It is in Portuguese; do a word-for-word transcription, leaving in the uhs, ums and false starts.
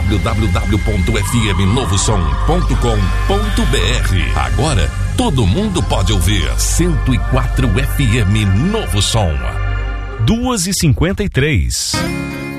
w w w ponto f m novo som ponto com ponto b r. Agora, todo mundo pode ouvir cento e quatro F M Novo Som. duas e cinquenta e três.